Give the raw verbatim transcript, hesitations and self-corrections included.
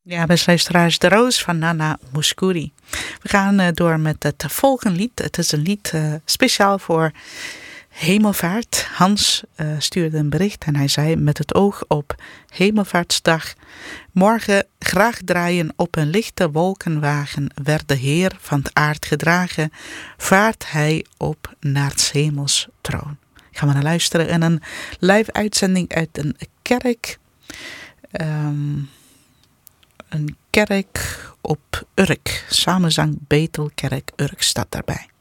Ja, beste luisteraars, De Roos van Nana Mouskouri. We gaan uh, door met het volgende lied. Het is een lied uh, speciaal voor Hemelvaart. Hans uh, stuurde een bericht en hij zei: met het oog op Hemelvaartsdag. Morgen graag draaien op een lichte wolkenwagen. Werd de Heer van het aard gedragen. Vaart hij op naar 's hemels troon. Gaan we naar luisteren in een live uitzending uit een kerk. Um, Een kerk op Urk. Samenzang Betelkerk Urk staat daarbij.